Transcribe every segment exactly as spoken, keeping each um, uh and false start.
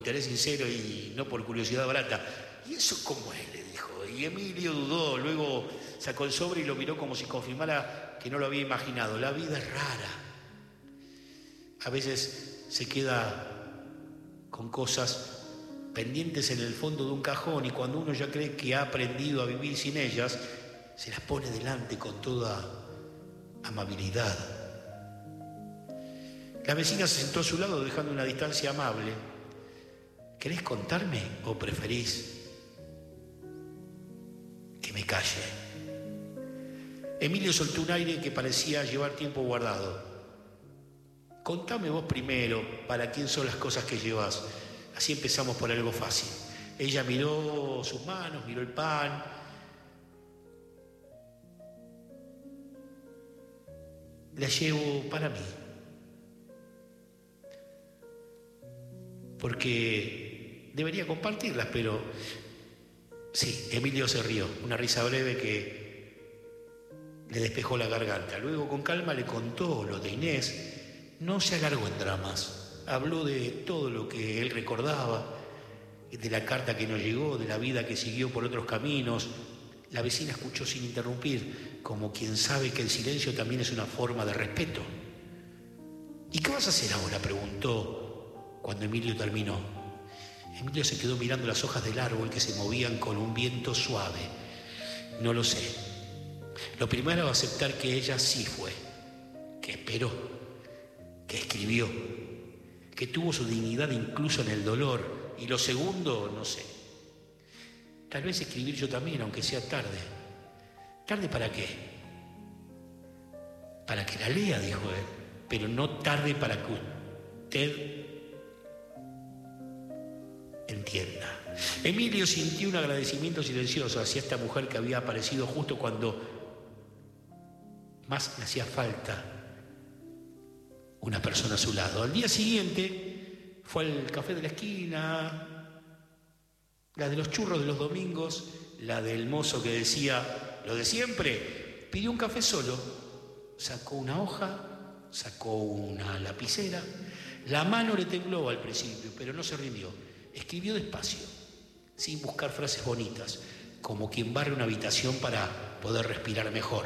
interés sincero y no por curiosidad barata. ¿Y eso cómo es?, le dijo. Y Emilio dudó, luego sacó el sobre y lo miró como si confirmara que no lo había imaginado. La vida es rara. A veces se queda con cosas pendientes en el fondo de un cajón y cuando uno ya cree que ha aprendido a vivir sin ellas, se las pone delante con toda amabilidad. La vecina se sentó a su lado dejando una distancia amable. ¿Querés contarme o preferís que me calle? Emilio soltó un aire que parecía llevar tiempo guardado. Contame vos primero para quién son las cosas que llevas. Así empezamos por algo fácil. Ella miró sus manos, miró el pan. La llevo para mí. Porque debería compartirlas, pero sí, Emilio se rió, una risa breve que le despejó la garganta. Luego con calma le contó lo de Inés. No se alargó en dramas, habló de todo lo que él recordaba, de la carta que no llegó, de la vida que siguió por otros caminos. La vecina escuchó sin interrumpir, como quien sabe que el silencio también es una forma de respeto. ¿Y qué vas a hacer ahora?, preguntó cuando Emilio terminó. Emilio se quedó mirando las hojas del árbol que se movían con un viento suave. No lo sé. Lo primero, aceptar que ella sí fue, que esperó, que escribió, que tuvo su dignidad incluso en el dolor. Y lo segundo, no sé. Tal vez escribir yo también, aunque sea tarde. ¿Tarde para qué? Para que la lea, dijo él, pero no tarde para que usted entienda. Emilio sintió un agradecimiento silencioso hacia esta mujer que había aparecido justo cuando más le hacía falta una persona a su lado. Al día siguiente fue al café de la esquina, la de los churros de los domingos, la del mozo que decía lo de siempre. Pidió un café solo, sacó una hoja, sacó una lapicera. La mano le tembló al principio, pero no se rindió. Escribió despacio, sin buscar frases bonitas, como quien barre una habitación para poder respirar mejor.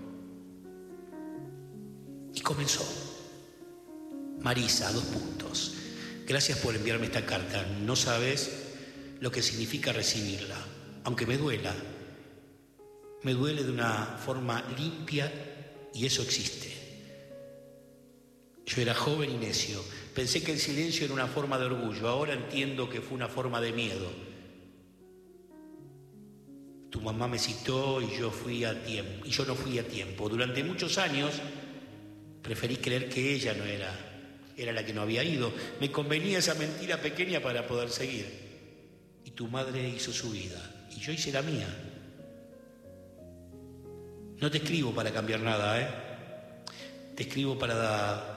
Y comenzó. Marisa, dos puntos. Gracias por enviarme esta carta. No sabes lo que significa recibirla, aunque me duela. Me duele de una forma limpia y eso existe. Yo era joven y necio. Pensé que el silencio era una forma de orgullo. Ahora entiendo que fue una forma de miedo. Tu mamá me citó y yo fui a tiempo. Y yo no fui a tiempo. Durante muchos años preferí creer que ella no era, era la que no había ido. Me convenía esa mentira pequeña para poder seguir. Y tu madre hizo su vida. Y yo hice la mía. No te escribo para cambiar nada, ¿eh? Te escribo para dar...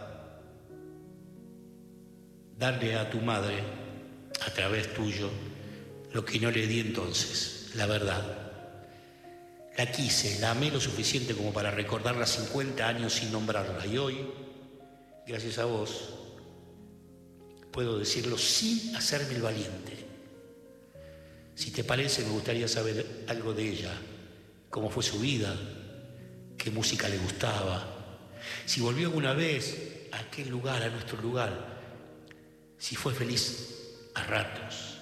darle a tu madre, a través tuyo, lo que no le di entonces, la verdad. La quise, la amé lo suficiente como para recordarla cincuenta años sin nombrarla. Y hoy, gracias a vos, puedo decirlo sin hacerme el valiente. Si te parece, me gustaría saber algo de ella, cómo fue su vida, qué música le gustaba, si volvió alguna vez a aquel lugar, a nuestro lugar, si fue feliz a ratos.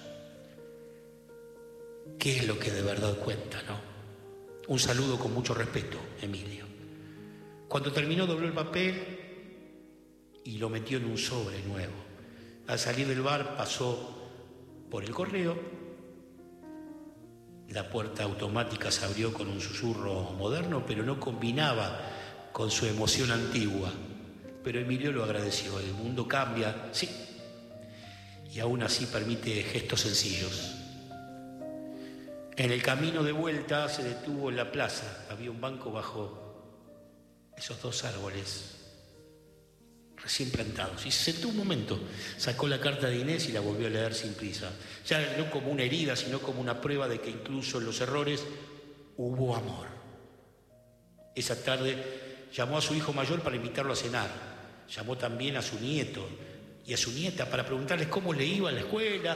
¿Qué es lo que de verdad cuenta, no? Un saludo con mucho respeto, Emilio. Cuando terminó, dobló el papel y lo metió en un sobre nuevo. Al salir del bar, pasó por el correo. La puerta automática se abrió con un susurro moderno, pero no combinaba con su emoción antigua. Pero Emilio lo agradeció. El mundo cambia, sí, y aún así permite gestos sencillos. En el camino de vuelta se detuvo en la plaza. Había un banco bajo esos dos árboles recién plantados. Y se sentó un momento, sacó la carta de Inés y la volvió a leer sin prisa. Ya no como una herida, sino como una prueba de que incluso en los errores hubo amor. Esa tarde llamó a su hijo mayor para invitarlo a cenar. Llamó también a su nieto, y a su nieta para preguntarles cómo le iba a la escuela,